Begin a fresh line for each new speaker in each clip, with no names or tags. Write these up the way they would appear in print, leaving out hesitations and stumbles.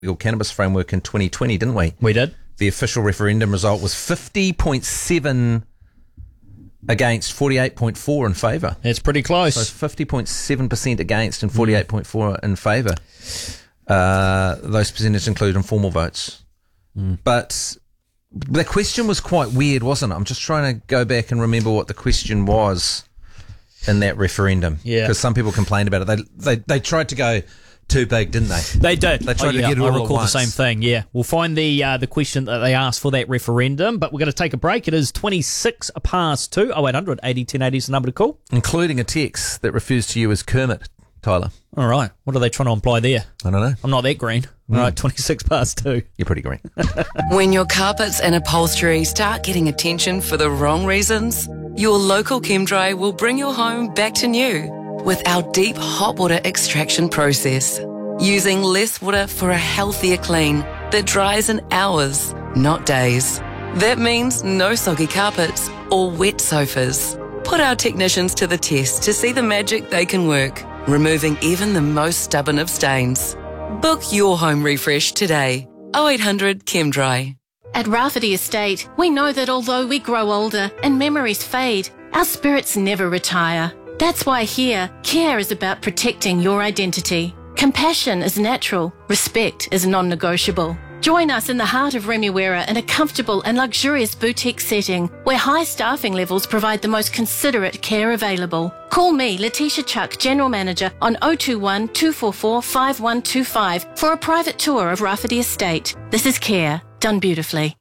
legal cannabis framework in 2020, didn't we?
We did.
The official referendum result was 50.7 against, 48.4 in favour.
It's pretty close.
So 50.7% against and 48.4 in favour. Those percentages include informal votes. But the question was quite weird, wasn't it? I'm just trying to go back and remember what the question was in that referendum.
Yeah.
Because some people complained about it. They tried to go too big, didn't they?
They did.
They tried to get it all
I
at
recall
once.
the same thing, yeah. We'll find the question that they asked for that referendum, but we're going to take a break. It is 26 past 2. 0800 80 1080 is the number to call.
Including a text that refers to you as Kermit, Tyler.
All right. What are they trying to imply there?
I don't know.
I'm not that green. All right, 26 past 2.
You're pretty green.
When your carpets and upholstery start getting attention for the wrong reasons, your local ChemDry will bring your home back to new with our deep hot water extraction process. Using less water for a healthier clean that dries in hours, not days. That means no soggy carpets or wet sofas. Put our technicians to the test to see the magic they can work, removing even the most stubborn of stains. Book your home refresh today. 0800 ChemDry.
At Rafferty Estate, we know that although we grow older and memories fade, our spirits never retire. That's why here, care is about protecting your identity. Compassion is natural. Respect is non-negotiable. Join us in the heart of Remuera in a comfortable and luxurious boutique setting where high staffing levels provide the most considerate care available. Call me, Letitia Chuck, General Manager, on 021 244 5125 for a private tour of Rafferty Estate. This is care, done beautifully.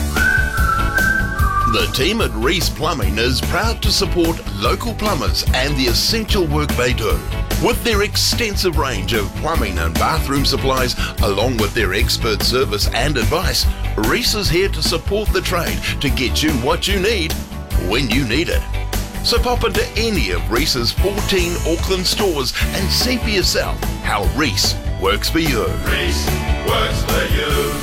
The team at Reese Plumbing is proud to support local plumbers and the essential work they do. With their extensive range of plumbing and bathroom supplies, along with their expert service and advice, Reese is here to support the trade to get you what you need when you need it. So pop into any of Reese's 14 Auckland stores and see for yourself how Reese works for you.
Reese works for you.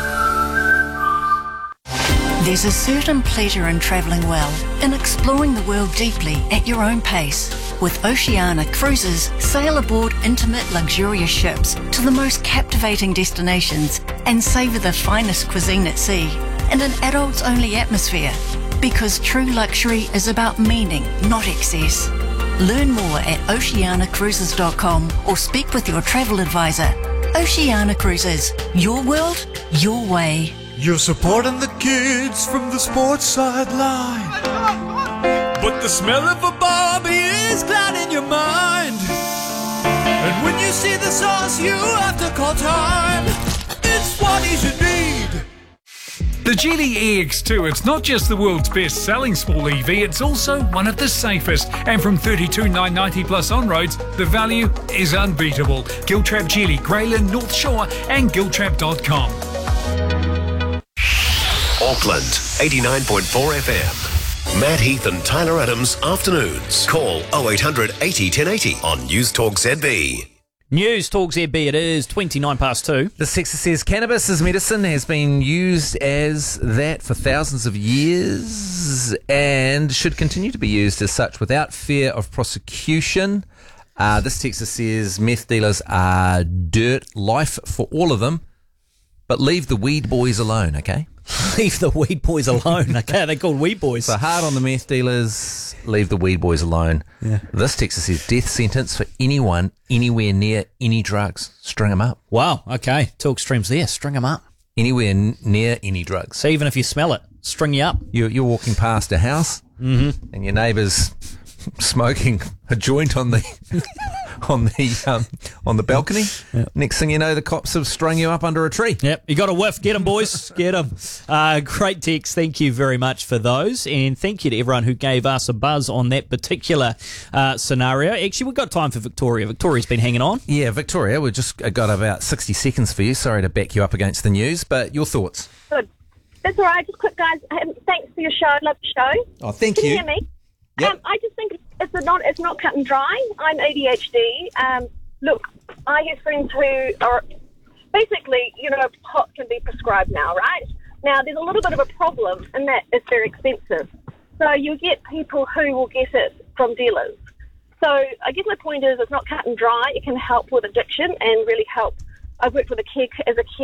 There's a certain pleasure in travelling well, in exploring the world deeply at your own pace. With Oceania Cruises, sail aboard intimate, luxurious ships to the most captivating destinations and savour the finest cuisine at sea in an adults-only atmosphere. Because true luxury is about meaning, not excess. Learn more at oceanacruises.com or speak with your travel advisor. Oceania Cruises, your world, your way.
You're supporting the kids from the sports sideline, but the smell of a barbie is clouding your mind. And when you see the sauce, you have to call time. It's what you should need.
The Geely EX2, it's not just the world's best-selling small EV, it's also one of the safest. And from $32,990 plus on roads, the value is unbeatable. Giltrap Geely, Greyland, North Shore and Giltrap.com.
Auckland, 89.4 FM. Matt Heath and Tyler Adams, afternoons. Call 0800 80 1080 on News Talk ZB.
News Talk ZB, it is 29 past 2.
The Sexer says cannabis as medicine has been used as that for thousands of years and should continue to be used as such without fear of prosecution. This Texter says meth dealers are dirt, life for all of them, but leave the weed boys alone, okay?
Leave the weed boys alone. Okay, they're called weed boys.
So hard on the meth dealers, leave the weed boys alone.
Yeah.
This Texas says death sentence for anyone anywhere near any drugs. String them up.
Wow, okay. Two extremes there. String them up.
Anywhere near any drugs.
So even if you smell it, string you up.
You're walking past a house and your neighbour's smoking a joint on the on the balcony. Yep. Next thing you know, the cops have strung you up under a tree.
Yep, you got a whiff. Get them, boys. Get them. Great text. Thank you very much for those, and thank you to everyone who gave us a buzz on that particular scenario. Actually, we've got time for Victoria. Victoria's been hanging on.
Yeah, Victoria, we've just got about 60 seconds for you. Sorry to back you up against the news, but your thoughts?
Good. That's all right. Just quick, guys. Thanks for your show. Love the show.
Oh, thank
you. Can
you.
you hear me?
Yep.
I just think it's not cut and dry. I'm ADHD. Look, I have friends who are basically, pot can be prescribed now, right? Now, there's a little bit of a problem in that it's very expensive. So you get people who will get it from dealers. So I guess my point is it's not cut and dry. It can help with addiction and really help I've worked with as a